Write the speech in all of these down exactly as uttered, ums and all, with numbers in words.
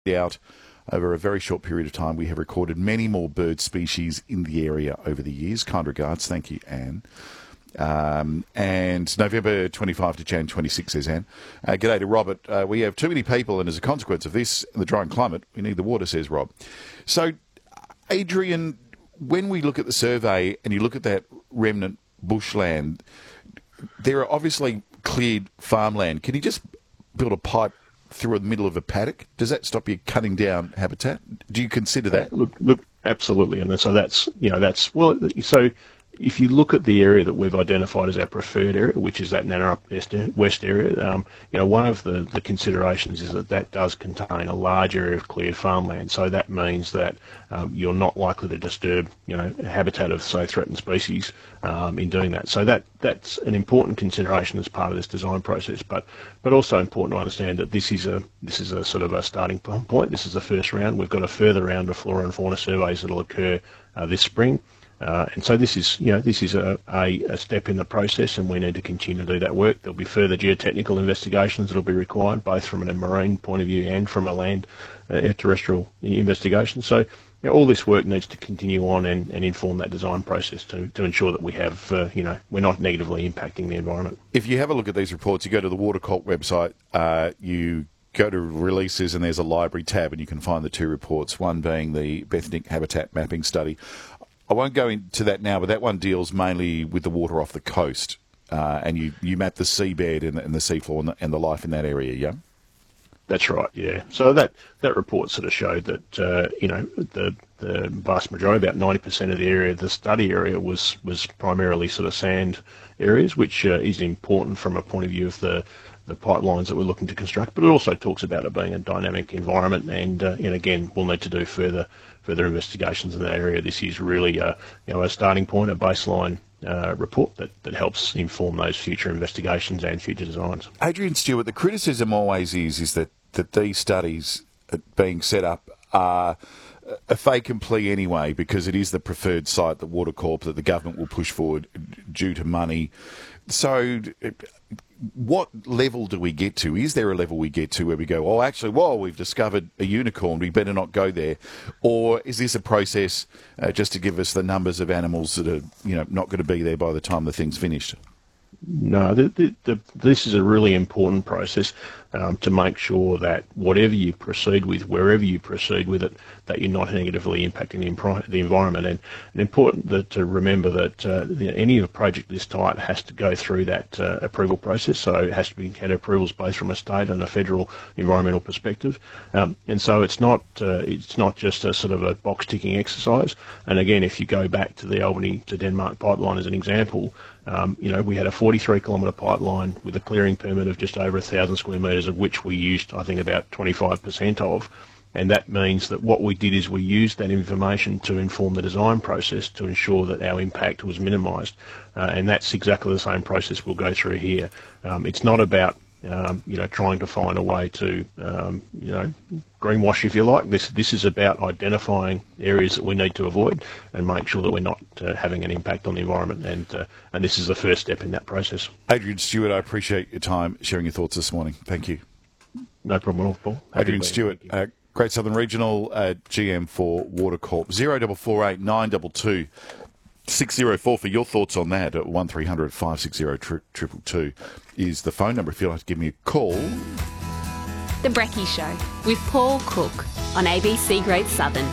out over a very short period of time. We have recorded many more bird species in the area over the years. Kind regards. Thank you, Anne. Um, and November twenty-fifth to January twenty-sixth, says Anne. Uh, g'day to Robert. Uh, we have too many people, and as a consequence of this, the drying climate, we need the water, says Rob. So, Adrian, when we look at the survey and you look at that remnant bushland, there are obviously cleared farmland. Can you just build a pipe through the middle of a paddock? Does that stop you cutting down habitat? Do you consider that? Uh, look, look, absolutely. And so that's, you know, that's, well, so if you look at the area that we've identified as our preferred area, which is that Nannarup West area, um, you know, one of the, the considerations is that that does contain a large area of cleared farmland. So that means that um, you're not likely to disturb, you know, habitat of, say, threatened species um, in doing that. So that that's an important consideration as part of this design process. But but also important to understand that this is a this is a sort of a starting point. This is the first round. We've got a further round of flora and fauna surveys that will occur uh, this spring. Uh, and so this is, you know, this is a, a, a step in the process, and we need to continue to do that work. There'll be further geotechnical investigations that will be required, both from a marine point of view and from a land uh, terrestrial investigation. So, you know, all this work needs to continue on and, and inform that design process to, to ensure that we have, uh, you know, we're not negatively impacting the environment. If you have a look at these reports, you go to the Watercult website, uh, you go to releases, and there's a library tab, and you can find the two reports, one being the Bethnic Habitat Mapping Study. I won't go into that now, but that one deals mainly with the water off the coast, uh, and you, you map the seabed and the, and the seafloor and the, and the life in that area, yeah? That's right, yeah. So that, that report sort of showed that, uh, you know, the the vast majority, about ninety percent of the area, the study area, was, was primarily sort of sand areas, which uh, is important from a point of view of the the pipelines that we're looking to construct, but it also talks about it being a dynamic environment, and, uh, and again, we'll need to do further further investigations in that area. This is really a, you know, a starting point, a baseline uh, report that, that helps inform those future investigations and future designs. Adrian Stewart, the criticism always is is that, that these studies being set up are a fait accompli anyway, because it is the preferred site that Water Corp, that the government will push forward due to money. So what level do we get to? Is there a level we get to where we go, oh, actually, well, we've discovered a unicorn, we better not go there? Or is this a process uh, just to give us the numbers of animals that are, you know, not going to be there by the time the thing's finished? No, the, the, the, this is a really important process um, to make sure that whatever you proceed with, wherever you proceed with it, that you're not negatively impacting the, impri- the environment. And, and important that, to remember that uh, any of a project this type has to go through that uh, approval process. So it has to be had approvals both from a state and a federal environmental perspective. Um, and so it's not uh, it's not just a sort of a box ticking exercise. And again, if you go back to the Albany to Denmark pipeline as an example, Um, you know, we had a forty-three kilometre pipeline with a clearing permit of just over one thousand square metres, of which we used, I think, about twenty-five percent of. And that means that what we did is we used that information to inform the design process to ensure that our impact was minimised. Uh, and that's exactly the same process we'll go through here. Um, it's not about Um, you know, trying to find a way to, um, you know, greenwash, if you like. This this is about identifying areas that we need to avoid and make sure that we're not uh, having an impact on the environment. And uh, and this is the first step in that process. Adrian Stewart, I appreciate your time, sharing your thoughts this morning. Thank you. No problem at all, Paul. Adrian Stewart, uh, Great Southern Regional uh, G M for Water Corp. zero four four eight nine two two six zero four for your thoughts on that. At one three hundred five six zero two two is the phone number if you'd like to give me a call. The Brekkie Show with Paul Cook on A B C Great Southern.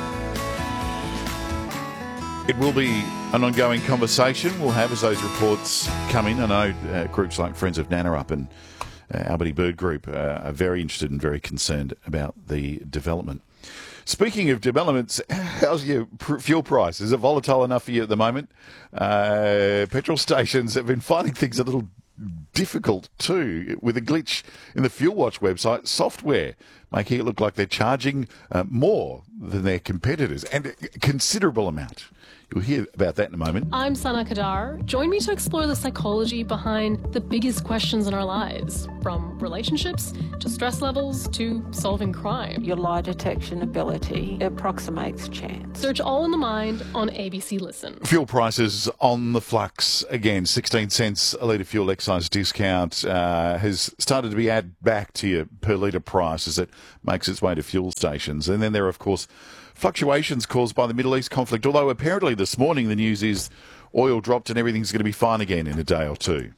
It will be an ongoing conversation we'll have as those reports come in. I know uh, groups like Friends of Nannarup and uh, Albany Bird Group uh, are very interested and very concerned about the development. Speaking of developments, how's your pr- fuel price? Is it volatile enough for you at the moment? Uh, petrol stations have been finding things a little difficult too, with a glitch in the Fuel Watch website software, making it look like they're charging uh, more than their competitors, and a considerable amount. You'll hear about that in a moment. I'm Sana Kadar. Join me to explore the psychology behind the biggest questions in our lives, from relationships to stress levels to solving crime. Your lie detection ability approximates chance. Search All in the Mind on A B C Listen. Fuel prices on the flux again. sixteen cents a litre fuel excise discount uh, has started to be added back to your per litre price as it makes its way to fuel stations. And then there are, of course, fluctuations caused by the Middle East conflict, although apparently this morning the news is oil dropped and everything's going to be fine again in a day or two.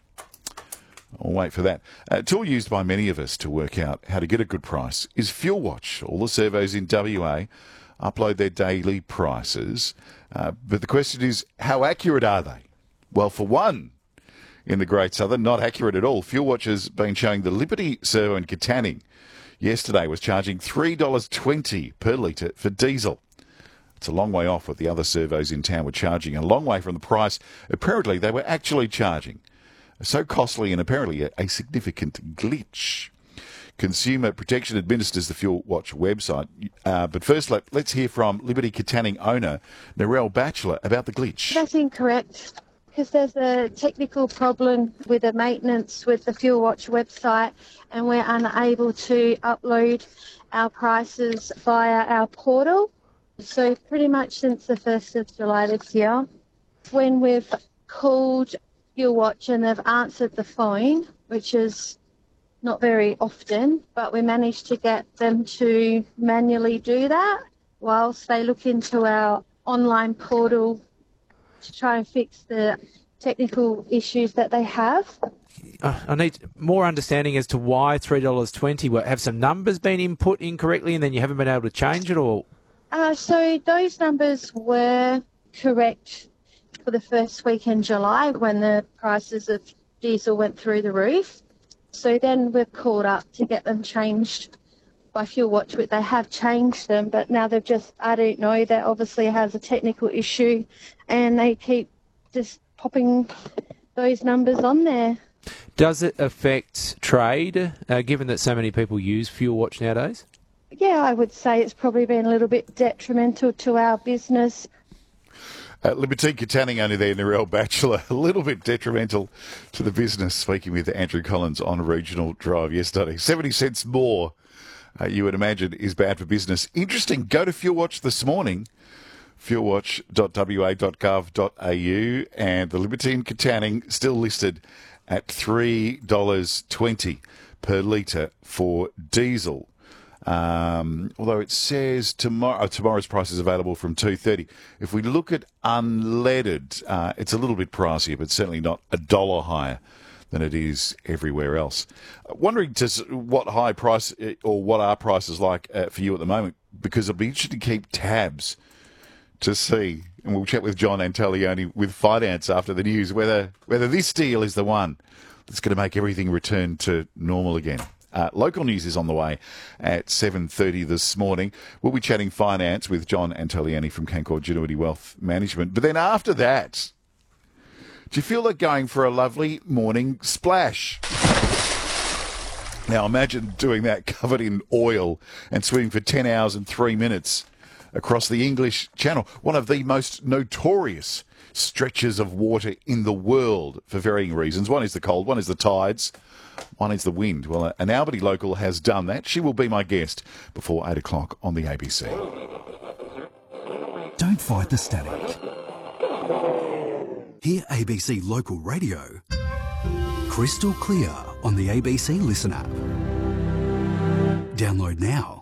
I'll wait for that. Uh, a tool used by many of us to work out how to get a good price is Fuel Watch. All the servos in W A upload their daily prices, uh, but the question is, how accurate are they? Well, for one, in the Great Southern, not accurate at all. Fuel Watch has been showing the Liberty servo in Katanning yesterday was charging three dollars twenty per litre for diesel. It's a long way off what the other servos in town were charging, a long way from the price apparently they were actually charging. So costly and apparently a, a significant glitch. Consumer Protection administers the Fuel Watch website. Uh, but first, let, let's hear from Liberty Katanning owner Narelle Batchelor about the glitch. That's incorrect, because there's a technical problem with the maintenance with the Fuel Watch website, and we're unable to upload our prices via our portal. So pretty much since the first of July this year, when we've called Fuel Watch and they've answered the phone, which is not very often, but we managed to get them to manually do that whilst they look into our online portal to try and fix the technical issues that they have. Uh, I need more understanding as to why three dollars twenty. Have some numbers been input incorrectly and then you haven't been able to change it, or? Uh, so those numbers were correct for the first week in July when the prices of diesel went through the roof. So then we've called up to get them changed by Fuel Watch, but they have changed them, but now they've just, I don't know, that obviously has a technical issue and they keep just popping those numbers on there. Does it affect trade, uh, given that so many people use Fuel Watch nowadays? Yeah, I would say it's probably been a little bit detrimental to our business. Uh, Liberty Katanning owner there, Narelle Batchelor, a little bit detrimental to the business, speaking with Andrew Collins on Regional Drive yesterday. seventy cents more, uh, you would imagine, is bad for business. Interesting, go to Fuel Watch this morning, fuel watch dot w a dot gov dot a u, and the Liberty in Katanning still listed at three dollars twenty per litre for diesel. Um, although it says tomorrow, tomorrow's price is available from two thirty. If we look at unleaded, uh, it's a little bit pricier, but certainly not a dollar higher than it is everywhere else. Uh, wondering just what high price or what are prices like uh, for you at the moment, because it'll be interesting to keep tabs to see, and we'll chat with John Antolioni with Finance after the news, whether whether this deal is the one that's going to make everything return to normal again. Uh, local news is on the way at seven thirty this morning. We'll be chatting finance with John Antolioni from Canaccord Genuity Wealth Management. But then after that, do you feel like going for a lovely morning splash? Now imagine doing that covered in oil and swimming for ten hours and three minutes across the English Channel, one of the most notorious stretches of water in the world for varying reasons. One is the cold, one is the tides, one is the wind. Well, an Albany local has done that. She will be my guest before eight o'clock on the A B C. Don't fight the static. Hear A B C Local Radio crystal clear on the A B C Listen app. Download now.